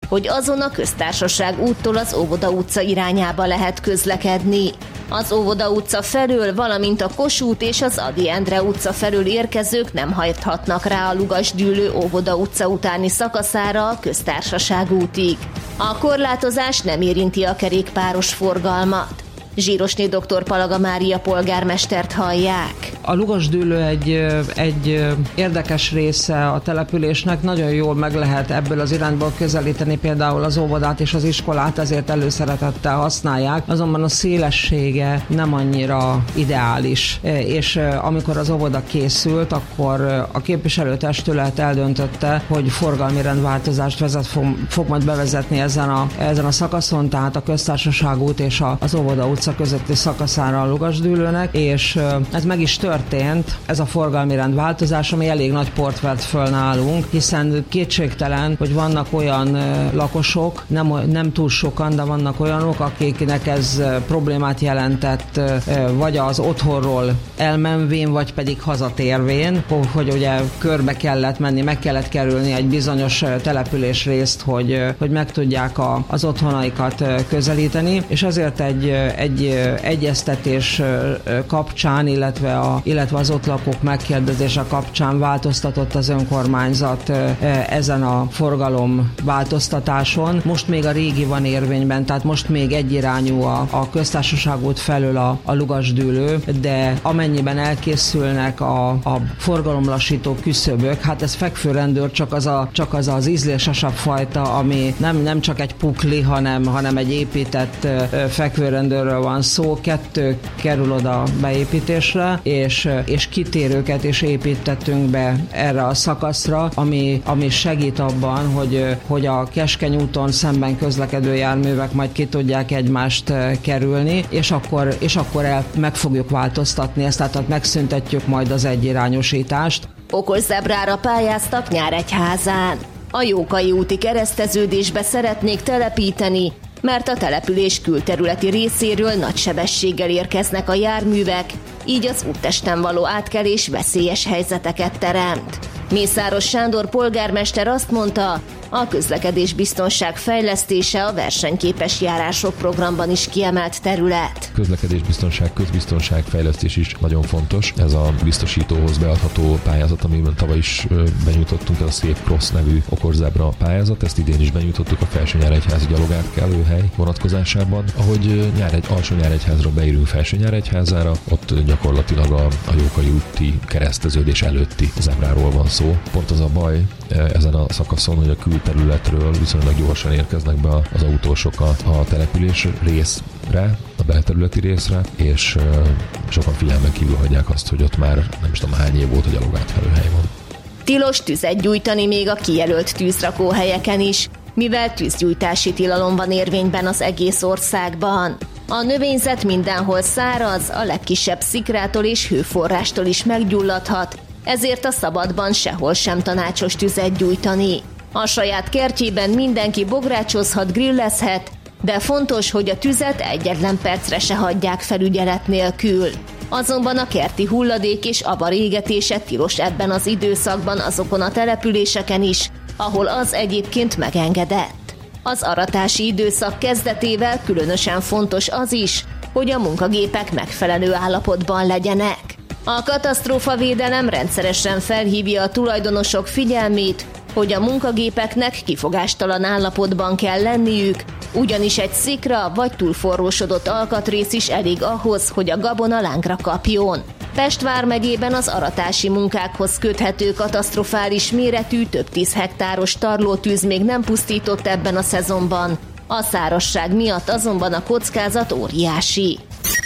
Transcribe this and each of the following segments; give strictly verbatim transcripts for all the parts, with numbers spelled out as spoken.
hogy azon a Köztársaság úttól az Óvoda utca irányába lehet közlekedni. Az Óvoda utca felől, valamint a Kossuth és az Ady Endre utca felől érkezők nem hajthatnak rá a Lugasdüllő Óvoda utca utáni szakaszára a Köztársaság útig. A korlátozás nem érinti a kerékpáros forgalmat. Zsírosné dr. Palaga Mária polgármestert hallják. A Lugasdüllő egy, egy érdekes része a településnek, nagyon jól meg lehet ebből az irányból közelíteni például az óvodát és az iskolát, ezért előszeretettel használják, azonban a szélessége nem annyira ideális, és amikor az óvoda készült, akkor a képviselőtestület eldöntötte, hogy forgalmi rendváltozást vezet, fog, fog majd bevezetni ezen a, ezen a szakaszon, tehát a Köztársaság út és a, az Óvoda utca közötti szakaszára a Lugasdüllőnek, és ez meg is történt, ez a forgalmi rendváltozás, ami elég nagy port vett föl nálunk, hiszen kétségtelen, hogy vannak olyan lakosok, nem, nem túl sokan, de vannak olyanok, akiknek ez problémát jelentett, vagy az otthonról elmenvén, vagy pedig hazatérvén, hogy ugye körbe kellett menni, meg kellett kerülni egy bizonyos településrészt, hogy, hogy meg tudják a, az otthonaikat közelíteni, és ezért egy, egy egyeztetés kapcsán, illetve, a, illetve az ott lakók megkérdezése kapcsán változtatott az önkormányzat ezen a forgalom változtatáson. Most még a régi van érvényben, tehát most még egyirányú a, a Köztársaság út felől a, a Lugasdüllő, de amennyiben elkészülnek a, a forgalomlassító küszöbök, hát ez fekvőrendőr, csak az a, csak az, az ízlésesabb fajta, ami nem, nem csak egy pukli, hanem, hanem egy épített fekvőrendőrről van szó, kettő kerül oda beépítésre, és, és kitérőket is építettünk be erre a szakaszra, ami, ami segít abban, hogy, hogy a Keskeny úton szemben közlekedő járművek majd ki tudják egymást kerülni, és akkor, és akkor el, meg fogjuk változtatni ezt, tehát megszüntetjük majd az egyirányosítást. Okos zebrára pályáztak Nyíregyházán. A Jókai úti kereszteződésbe szeretnék telepíteni, mert a település külterületi részéről nagy sebességgel érkeznek a járművek, így az úttesten való átkelés veszélyes helyzeteket teremt. Mészáros Sándor polgármester azt mondta, a közlekedésbiztonság fejlesztése a versenyképes járások programban is kiemelt terület. Közlekedésbiztonság, közbiztonság fejlesztés is nagyon fontos. Ez a biztosítóhoz beadható pályázat, amiben tavaly is benyújtottunk, a Safe Cross nevű okos zebra pályázat, ezt idén is benyújtottuk a Felső-Nyíregyházi gyalogátkelőhely vonatkozásában. Ahogy Nyáregy, Alsó-Nyíregyházról beírunk Felső-Nyíregyházára, ott gyakorlatilag a, a Jókai úti kereszteződés előtti zebráról van szó. Pont az a baj ezen a szakaszon, hogy a külterületről viszonylag gyorsan érkeznek be az autósok a, a település részre, a belterületi részre, és uh, sokan figyelmen kívül hagyják azt, hogy ott már nem is tudom hány év volt, hogy gyalogátkelőhely van. Tilos tüzet gyújtani még a kijelölt tűzrakóhelyeken is, mivel tűzgyújtási tilalom van érvényben az egész országban. A növényzet mindenhol száraz, a legkisebb szikrától és hőforrástól is meggyulladhat, ezért a szabadban sehol sem tanácsos tüzet gyújtani. A saját kertjében mindenki bográcsozhat, grillezhet, de fontos, hogy a tüzet egyetlen percre se hagyják felügyelet nélkül. Azonban a kerti hulladék és avar égetése tilos ebben az időszakban azokon a településeken is, ahol az egyébként megengedett. Az aratási időszak kezdetével különösen fontos az is, hogy a munkagépek megfelelő állapotban legyenek. A katasztrófavédelem rendszeresen felhívja a tulajdonosok figyelmét, hogy a munkagépeknek kifogástalan állapotban kell lenniük, ugyanis egy szikra vagy túlforrósodott alkatrész is elég ahhoz, hogy a gabona lángra kapjon. Pest vármegyében az aratási munkákhoz köthető katasztrofális méretű több tíz hektáros tarlótűz még nem pusztított ebben a szezonban. A szárazság miatt azonban a kockázat óriási.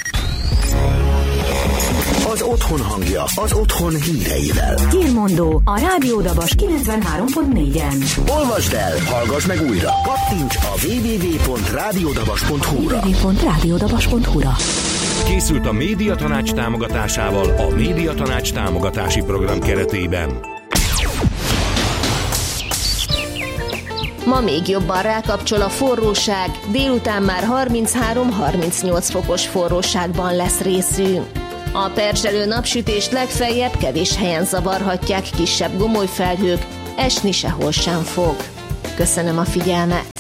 Az otthon hangja, az otthon híreivel. Hírmondó a Rádió Dabas kilencvenhárom pont négyen. Olvasd el, hallgass meg újra. Kattints a double-u double-u double-u pont rádiódabas pont hu-ra. double-u double-u double-u pont rádiódabas pont hu-ra. Készült a Médiatanács támogatásával a Médiatanács támogatási program keretében. Ma még jobban rákapcsol a forróság, délután már harminchárom-harmincnyolc fokos forróságban lesz részünk. A perzselő napsütést legfeljebb kevés helyen zavarhatják kisebb gomolyfelhők, esni sehol sem fog. Köszönöm a figyelmet!